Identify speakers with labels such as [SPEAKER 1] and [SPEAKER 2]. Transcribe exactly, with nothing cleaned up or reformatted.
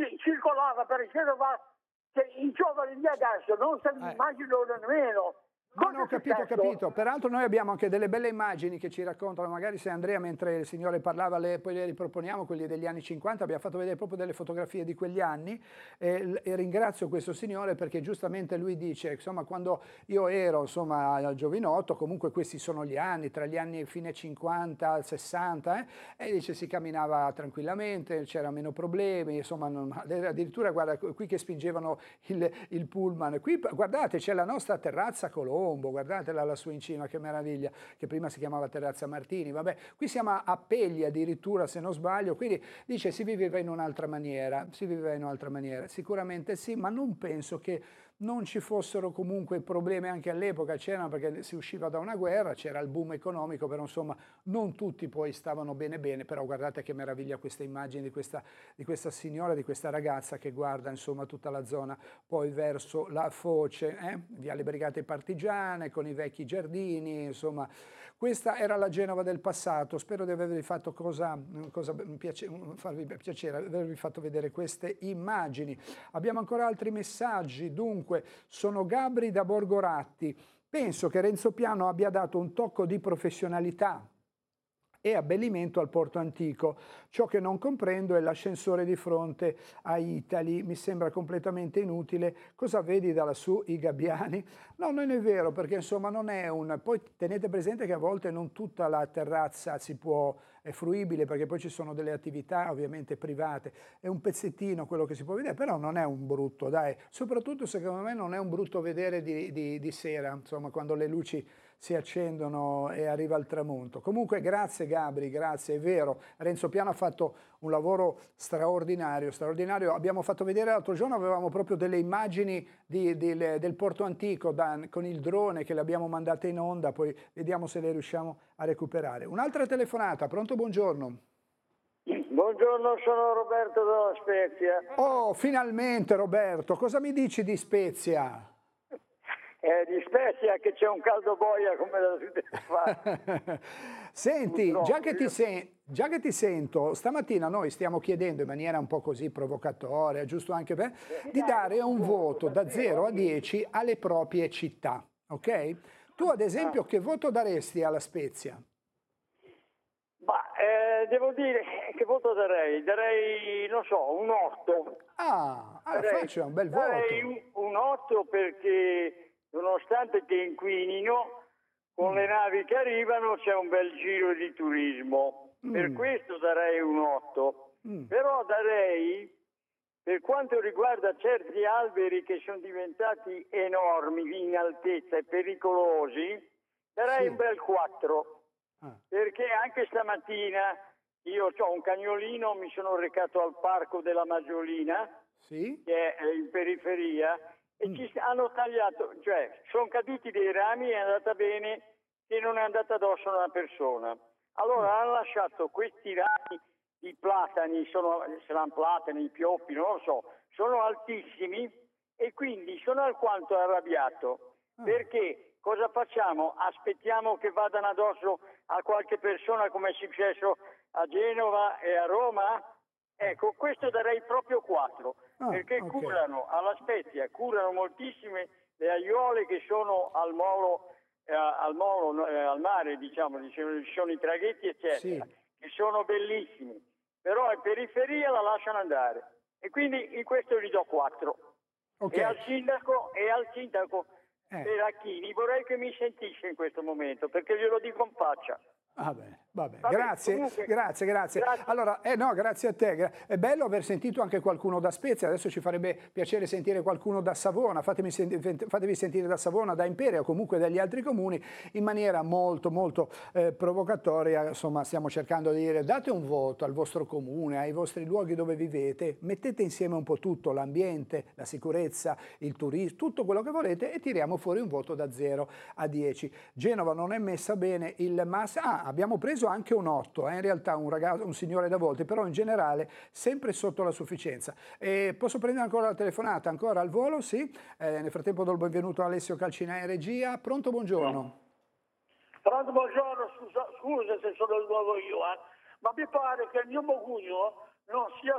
[SPEAKER 1] ci- circolava per Genova che i giovani di adesso non se li
[SPEAKER 2] Eh.
[SPEAKER 1] immaginano nemmeno.
[SPEAKER 2] No,
[SPEAKER 1] Cosa
[SPEAKER 2] no, ho
[SPEAKER 1] è
[SPEAKER 2] capito, ho
[SPEAKER 1] successo?
[SPEAKER 2] capito. Peraltro noi abbiamo anche delle belle immagini che ci raccontano, magari se Andrea, mentre il signore parlava, le, poi le riproponiamo, quelli degli anni cinquanta, abbiamo fatto vedere proprio delle fotografie di quegli anni e, l- e ringrazio questo signore perché giustamente lui dice, insomma, quando io ero, insomma, giovinotto, comunque questi sono gli anni, tra gli anni fine cinquanta al sessanta, eh, e dice si camminava tranquillamente, c'era meno problemi, insomma, non- addirittura guarda qui che spingevano il, il pullman. Qui guardate c'è la nostra terrazza Colombo, guardatela lassù in cima, che meraviglia, che prima si chiamava terrazza Martini, vabbè, qui siamo a Pegli addirittura se non sbaglio, quindi dice si viveva in un'altra maniera, si viveva in un'altra maniera, sicuramente sì, ma non penso che non ci fossero comunque problemi anche all'epoca, c'erano perché si usciva da una guerra, c'era il boom economico, però insomma non tutti poi stavano bene bene, però guardate che meraviglia questa immagine di questa, di questa signora, di questa ragazza che guarda insomma tutta la zona poi verso la foce, eh? Via le Brigate Partigiane con i vecchi giardini, insomma questa era la Genova del passato, spero di avervi fatto cosa, cosa piace, farvi piacere, avervi fatto vedere queste immagini. Abbiamo ancora altri messaggi, dunque sono Gabri da Borgoratti, penso che Renzo Piano abbia dato un tocco di professionalità e abbellimento al porto antico. Ciò che non comprendo è l'ascensore di fronte a Itali, mi sembra completamente inutile. Cosa vedi da lassù i gabbiani? No, non è vero, perché insomma non è un... Poi tenete presente che a volte non tutta la terrazza si può... è fruibile, perché poi ci sono delle attività ovviamente private. È un pezzettino quello che si può vedere, però non è un brutto, dai. Soprattutto secondo me non è un brutto vedere di, di, di sera, insomma, quando le luci si accendono e arriva il tramonto. Comunque grazie Gabri, grazie, è vero, Renzo Piano ha fatto un lavoro straordinario, straordinario. Abbiamo fatto vedere l'altro giorno, avevamo proprio delle immagini di, di, del Porto Antico da, con il drone che le abbiamo mandate in onda, poi vediamo se le riusciamo a recuperare. Un'altra telefonata, pronto, buongiorno.
[SPEAKER 1] Buongiorno, sono Roberto dalla Spezia.
[SPEAKER 2] Oh, finalmente Roberto, cosa mi dici di Spezia?
[SPEAKER 1] Eh, di Spezia che c'è un caldo boia come da tutte le parti.
[SPEAKER 2] Senti, già che, ti
[SPEAKER 1] Io-
[SPEAKER 2] sen- già che ti sento, stamattina noi stiamo chiedendo in maniera un po' così provocatoria, giusto anche per, di dare un voto da zero a dieci alle proprie città, ok? Tu ad esempio che voto daresti alla Spezia?
[SPEAKER 1] Ma eh, devo dire che voto darei? Darei, non so, un otto.
[SPEAKER 2] Ah, allora
[SPEAKER 1] Darei,
[SPEAKER 2] faccia un bel
[SPEAKER 1] darei
[SPEAKER 2] voto.
[SPEAKER 1] un, un otto perché nonostante che inquinino, con le navi che arrivano c'è un bel giro di turismo. Per questo darei un otto. Però darei, per quanto riguarda certi alberi che sono diventati enormi in altezza e pericolosi, darei
[SPEAKER 2] Sì.
[SPEAKER 1] un bel quattro.
[SPEAKER 2] Ah.
[SPEAKER 1] Perché anche stamattina io ho un cagnolino, mi sono recato al parco della Maggiolina,
[SPEAKER 2] Sì?
[SPEAKER 1] che è in periferia, e ci hanno tagliato, cioè sono caduti dei rami e è andata bene che non è andata addosso una persona. Allora hanno lasciato questi rami di platani, sono, saranno platani, pioppi, non lo so, sono altissimi e quindi sono alquanto arrabbiato. Perché cosa facciamo? Aspettiamo che vadano addosso a qualche persona come è successo a Genova e a Roma? Ecco, questo darei proprio quattro,
[SPEAKER 2] Ah,
[SPEAKER 1] perché
[SPEAKER 2] ok.
[SPEAKER 1] curano alla Spezia, curano moltissime le aiuole che sono al molo, eh, al, molo eh, al mare, diciamo, diciamo, ci sono i traghetti, eccetera,
[SPEAKER 2] Sì.
[SPEAKER 1] che sono bellissimi, però in periferia la lasciano andare. E quindi in questo gli do quattro.
[SPEAKER 2] Ok.
[SPEAKER 1] E al sindaco, e al sindaco
[SPEAKER 2] Eh.
[SPEAKER 1] Peracchini vorrei che mi sentisse in questo momento, perché glielo dico in faccia.
[SPEAKER 2] Va bene, va bene.
[SPEAKER 1] Vabbè,
[SPEAKER 2] Grazie,
[SPEAKER 1] comunque,
[SPEAKER 2] grazie, grazie,
[SPEAKER 1] grazie.
[SPEAKER 2] Allora, eh no, grazie a te. Gra- È bello aver sentito anche qualcuno da Spezia, adesso ci farebbe piacere sentire qualcuno da Savona, fatemi senti- fatevi sentire da Savona, da Imperia o comunque dagli altri comuni, in maniera molto, molto eh, provocatoria. Insomma, stiamo cercando di dire, date un voto al vostro comune, ai vostri luoghi dove vivete, mettete insieme un po' tutto, l'ambiente, la sicurezza, il turismo, tutto quello che volete e tiriamo fuori un voto da zero a dieci. Genova non è messa bene, il massimo... Ah, abbiamo preso anche un otto, eh, in realtà un, ragazzo, un signore da volte, però in generale sempre sotto la sufficienza. E posso prendere ancora la telefonata, ancora al volo, sì. Eh, nel frattempo do il benvenuto a Alessio Calcina in regia. Pronto, buongiorno.
[SPEAKER 1] Pronto, buongiorno, scusa, scusa se sono il nuovo io, eh, ma mi pare che il mio Mogugno non sia